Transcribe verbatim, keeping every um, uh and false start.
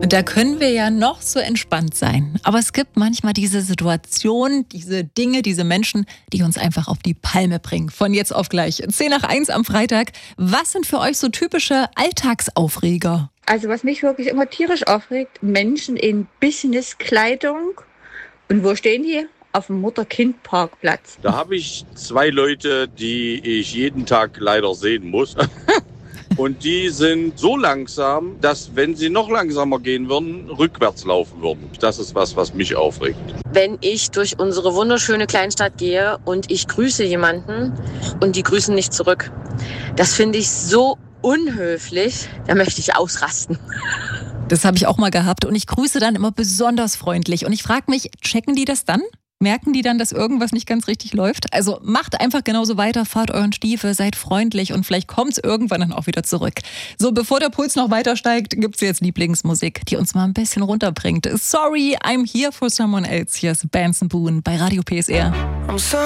Da können wir ja noch so entspannt sein. Aber es gibt manchmal diese Situationen, diese Dinge, diese Menschen, die uns einfach auf die Palme bringen. Von jetzt auf gleich. zehn nach eins am Freitag. Was sind für euch so typische Alltagsaufreger? Also was mich wirklich immer tierisch aufregt, Menschen in Businesskleidung. Und wo stehen die? Auf dem Mutter-Kind-Parkplatz. Da habe ich zwei Leute, die ich jeden Tag leider sehen muss. Und die sind so langsam, dass, wenn sie noch langsamer gehen würden, rückwärts laufen würden. Das ist was, was mich aufregt. Wenn ich durch unsere wunderschöne Kleinstadt gehe und ich grüße jemanden und die grüßen nicht zurück. Das finde ich so unhöflich, da möchte ich ausrasten. Das habe ich auch mal gehabt und ich grüße dann immer besonders freundlich. Und ich frage mich, checken die das dann? Merken die dann, dass irgendwas nicht ganz richtig läuft? Also macht einfach genauso weiter, fahrt euren Stiefel, seid freundlich und vielleicht kommt es irgendwann dann auch wieder zurück. So, bevor der Puls noch weiter steigt, gibt's jetzt Lieblingsmusik, die uns mal ein bisschen runterbringt. Sorry, I'm here for someone else. Hier ist Benson Boone bei Radio P S R.